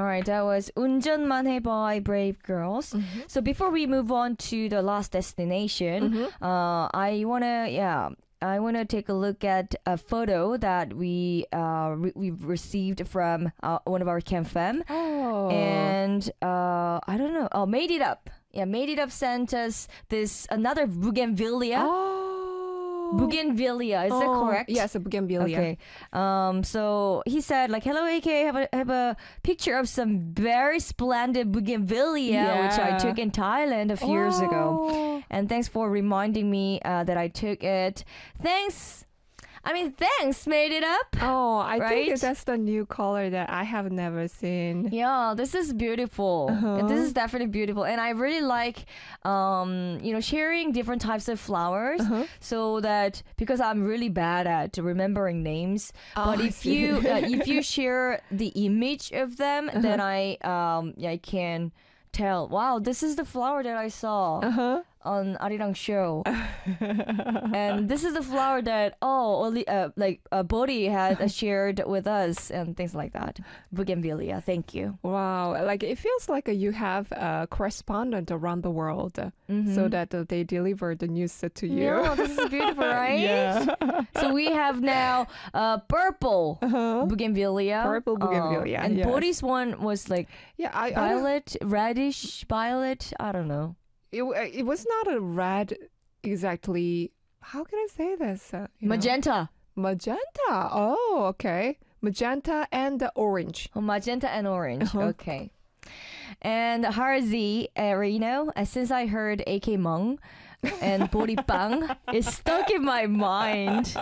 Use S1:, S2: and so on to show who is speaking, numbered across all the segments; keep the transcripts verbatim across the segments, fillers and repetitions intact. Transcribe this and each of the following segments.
S1: right, that was 운전만 해 by Brave Girls.
S2: Mm-hmm.
S1: So before we move on to the last destination,
S2: Mm-hmm.
S1: uh, I wanna yeah. I want to take a look at a photo that we uh, re- we received from uh, one of our Camp Fem.
S2: Oh.
S1: And uh, I don't know. Oh, Made It Up. Yeah, Made It Up sent us this another bougainvillea.
S2: Oh.
S1: Bougainvillea, is that
S2: Oh,
S1: correct?
S2: Yes, a bougainvillea.
S1: Okay. Um. So he said, like, hello, A K. Have a have a picture of some very splendid bougainvillea, which I
S2: Yeah.
S1: took in Thailand a few years ago.
S2: Oh.
S1: And thanks for reminding me uh, that I took it. Thanks. I mean, thanks, Made It Up.
S2: Oh, I
S1: Right?
S2: think that's the new color that I have never seen.
S1: Yeah, this is beautiful.
S2: Uh-huh.
S1: This is definitely beautiful, and I really like, um, you know, sharing different types of flowers,
S2: Uh-huh.
S1: so that because I'm really bad at remembering names.
S2: Oh,
S1: but
S2: I
S1: if
S2: see.
S1: you uh, if you share the image of them,
S2: Uh-huh.
S1: then I um yeah, I can tell. Wow, this is the flower that I saw
S2: Uh-huh.
S1: on Arirang show, and this is the flower that oh, only uh, like uh, Bodhi had uh, shared with us and things like that. Bougainvillea, thank you.
S2: Wow. Like it feels like uh, you have a correspondent around the world uh, so that uh, they deliver the news to you.
S1: Yeah, this is beautiful, right?
S2: Yeah.
S1: So we have now uh, purple
S2: Uh-huh.
S1: bougainvillea.
S2: Purple bougainvillea,
S1: Uh, and
S2: yes.
S1: Bodhi's one was like
S2: Yeah, I, I don't-
S1: violet, reddish violet. I don't know.
S2: it, it was not a red exactly. How can I say this? Uh, you know?
S1: Magenta.
S2: Magenta. Oh, okay. Magenta and the orange.
S1: Oh, magenta and orange.
S2: Uh-huh.
S1: Okay. And Harzi Arino, uh, since I heard A K Mung and Bodhi Pang, is stuck in my mind.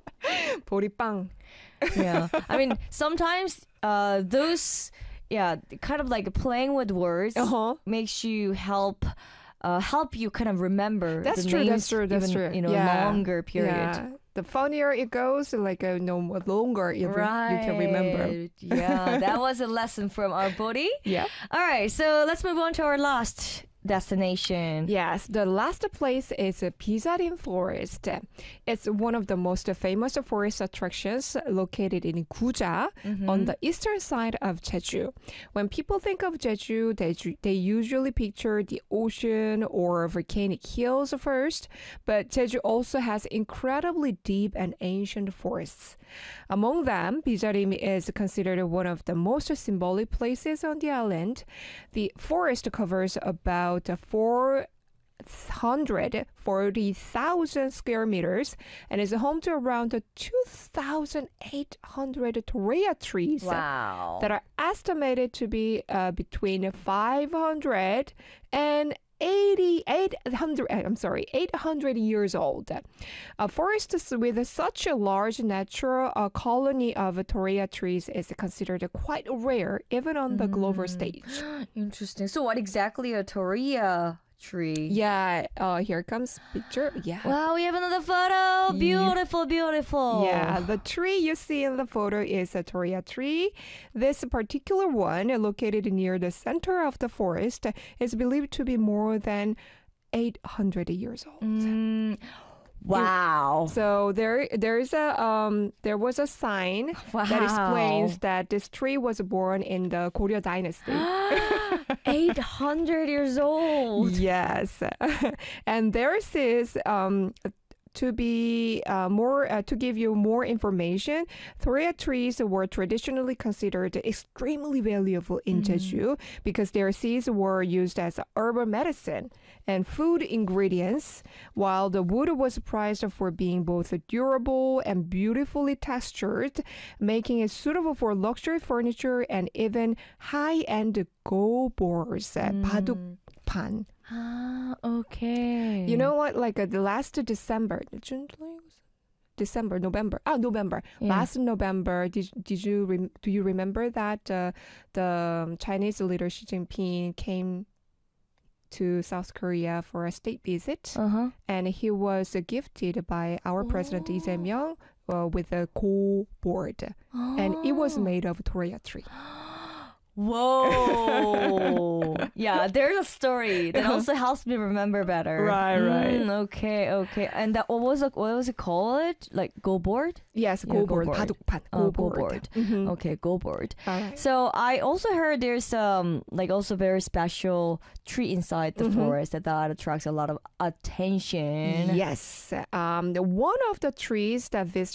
S2: 보리빵.
S1: Yeah. I mean, sometimes uh, those, yeah, kind of like playing with words
S2: Uh-huh.
S1: makes you help. Uh, help you kind of remember
S2: That's
S1: the
S2: true.
S1: names
S2: That's true. That's
S1: even,
S2: true.
S1: you know,
S2: yeah.
S1: longer period.
S2: Yeah. The funnier it goes, like uh, no longer you,
S1: Right.
S2: you can remember.
S1: Yeah, that was a lesson from our body.
S2: Yeah.
S1: All right, so let's move on to our last destination.
S2: Yes, the last place is Pisarin Forest. It's one of the most famous forest attractions located in Guja on the eastern side of Jeju. When people think of Jeju, they, they usually picture the ocean or volcanic hills first, but Jeju also has incredibly deep and ancient forests. Among them, Pisarim is considered one of the most symbolic places on the island. The forest covers about four hundred forty thousand square meters and is home to around two thousand eight hundred Torea trees
S1: Wow.
S2: that are estimated to be uh, between five hundred and eighty-eight hundred, I'm sorry, eight hundred years old. Uh, forests with such a large natural uh, colony of Torea trees is considered quite rare, even on the global stage.
S1: Interesting. So what exactly a Toria tree?
S2: Yeah, uh, here comes picture. Yeah.
S1: Wow, we have another photo. Beautiful, beautiful.
S2: Yeah, the tree you see in the photo is a Toria tree. This particular one, located near the center of the forest, is believed to be more than eight hundred years old.
S1: Mm, wow.
S2: So there, there is a um, there was a sign that
S1: Wow.
S2: explains that this tree was born in the Goryeo dynasty.
S1: eight hundred years old.
S2: Yes, and there is um, to be uh, more uh, to give you more information. Torea trees were traditionally considered extremely valuable in Jeju because their seeds were used as herbal medicine and food ingredients, while the wood was prized for being both durable and beautifully textured, making it suitable for luxury furniture and even high-end go-boards, uh, badukpan.
S1: Ah, okay.
S2: You know what? Like uh, the last December, June, July, was- December, November. Ah, November.
S1: Yeah.
S2: Last November, did did you rem- do you remember that uh, the um, Chinese leader Xi Jinping came to South Korea for a state visit,
S1: Uh-huh.
S2: and he was uh, gifted by our president Lee Jae-myung uh, with a go board, and it was made of Torea tree.
S1: Whoa. Yeah, there's a story that also helps me remember better.
S2: Right, right.
S1: Mm, okay, okay. And that what was it, what was it called? Like go board?
S2: Yes,
S1: Yeah,
S2: go
S1: go
S2: board.
S1: board.
S2: 바둑판.
S1: Oh,
S2: go
S1: go board.
S2: Mhm.
S1: Okay, go board.
S2: All right.
S1: So I also heard there's um like also very special tree inside the
S2: Mhm.
S1: forest that, that attracts a lot of attention.
S2: Yes. Um, the- one of the trees that visitors